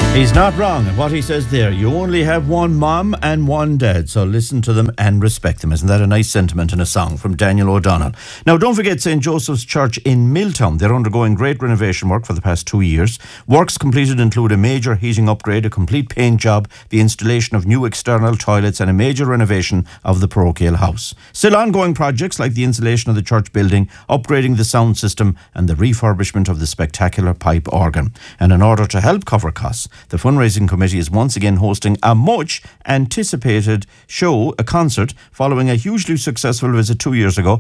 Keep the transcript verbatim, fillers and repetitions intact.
He's not wrong in what he says there. You only have one mom and one dad, so listen to them and respect them. Isn't that a nice sentiment in a song from Daniel O'Donnell? Now, don't forget Saint Joseph's Church in Milltown. They're undergoing great renovation work for the past two years. Works completed include a major heating upgrade, a complete paint job, the installation of new external toilets, and a major renovation of the parochial house. Still ongoing projects like the insulation of the church building, upgrading the sound system, and the refurbishment of the spectacular pipe organ. And in order to help cover costs, the fundraising committee is once again hosting a much anticipated show, a concert, following a hugely successful visit two years ago